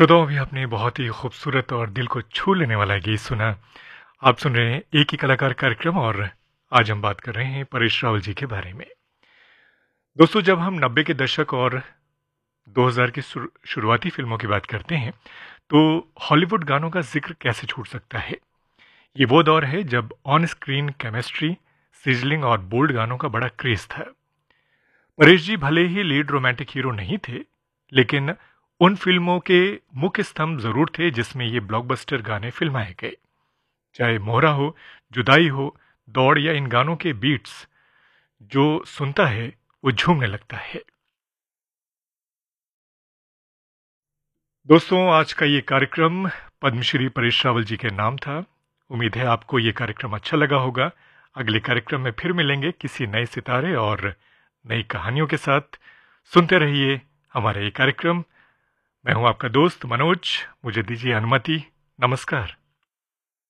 श्रोताओं, अभी आपने बहुत ही खूबसूरत और दिल को छू लेने वाला गीत सुना। आप सुन रहे हैं एक ही कलाकार कार्यक्रम और आज हम बात कर रहे हैं परेश रावल जी के बारे में। दोस्तों, जब हम 90 के दशक और 2000 की शुरुआती फिल्मों की बात करते हैं तो हॉलीवुड गानों का जिक्र कैसे छूट सकता है। ये वो दौर है जब ऑन स्क्रीन केमिस्ट्री, सिजलिंग और बोल्ड गानों का बड़ा क्रेज था। परेश जी भले ही लीड रोमांटिक हीरो नहीं थे, लेकिन उन फिल्मों के मुख्य स्तंभ जरूर थे जिसमें ये ब्लॉकबस्टर गाने फिल्माए गए। चाहे मोहरा हो, जुदाई हो, दौड़ या इन गानों के बीट्स, जो सुनता है वो झूमने लगता है। दोस्तों, आज का ये कार्यक्रम पद्मश्री परेश रावल जी के नाम था। उम्मीद है आपको ये कार्यक्रम अच्छा लगा होगा। अगले कार्यक्रम में फिर मिलेंगे किसी नए सितारे और नई कहानियों के साथ। सुनते रहिए हमारा ये कार्यक्रम। मैं हूं आपका दोस्त मनोज। मुझे दीजिए अनुमति। नमस्कार।